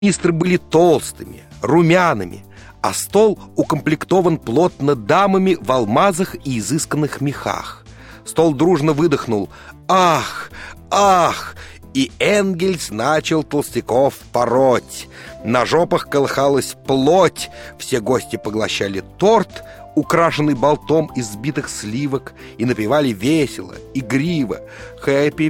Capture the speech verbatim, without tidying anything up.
Министры были толстыми, румяными, а стол укомплектован плотно дамами в алмазах и изысканных мехах. Стол дружно выдохнул «Ах! Ах!» И Энгельс начал толстяков пороть. На жопах колыхалась плоть. Все гости поглощали торт, украшенный болтом из сбитых сливок, и напевали весело, игриво «Happy